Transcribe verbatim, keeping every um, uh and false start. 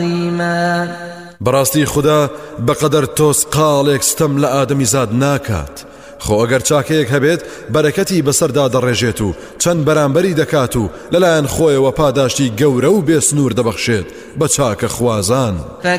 بەڕاستی خوددا بەقەدەر تۆس قاڵێک ستەم لە ئادەمی زاد ناکات خۆ ئەگەر چاکەیەک هەبێت بەرەکەتی بەسەردا دەڕێژێت و چەند بەرامبەری دەکات و لەلایەن خۆیەوە پاداشتی گەورە و بێسنوور دەبەخشێت بە چاکە خوازان.